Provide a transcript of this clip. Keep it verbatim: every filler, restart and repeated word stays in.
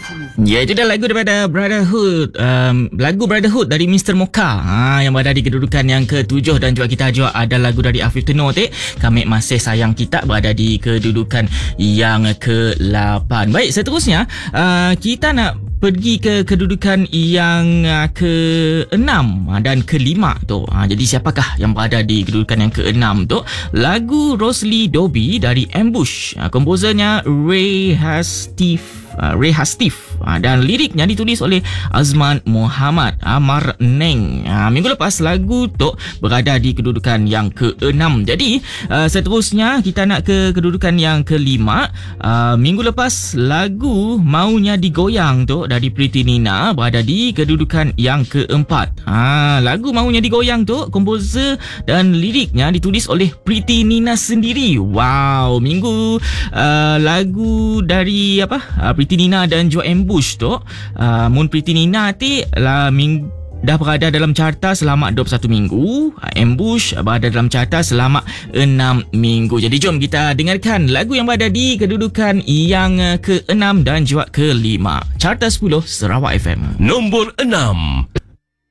Ya, itu dah lagu daripada Brotherhood, um, lagu Brotherhood dari Mister Mocha, ha, yang berada di kedudukan yang ketujuh. Dan juga kita juga ada lagu dari Afif Tenor, Tek, Kami Masih Sayang Kita, berada di kedudukan yang ke lapan. Baik, seterusnya uh, kita nak pergi ke kedudukan yang uh, ke enam dan ke lima tu. Ha, jadi siapakah yang berada di kedudukan yang ke enam tu? Lagu Rosli Dobi dari Ambush. Ha, komposernya Ray Hastif. Uh, Ray Hastif, uh, dan liriknya ditulis oleh Azman Muhammad Amar Neng. Uh, minggu lepas lagu tu berada di kedudukan yang ke enam. Jadi uh, seterusnya kita nak ke kedudukan yang ke lima. Uh, minggu lepas lagu Maunya Digoyang tu dari Priti Nina berada di kedudukan yang keempat. Uh, lagu Maunya Digoyang tu komposer dan liriknya ditulis oleh Priti Nina sendiri. Wow, minggu uh, lagu dari apa? Uh, Priti Nina dan juga Ambush tu, uh, Mun Priti Nina ti lah ming dah berada dalam carta selama dua puluh satu minggu. Ambush berada dalam carta selama enam minggu. Jadi jom kita dengarkan lagu yang berada di kedudukan yang ke enam dan juga ke lima. Carta sepuluh Sarawak F M. Nombor enam.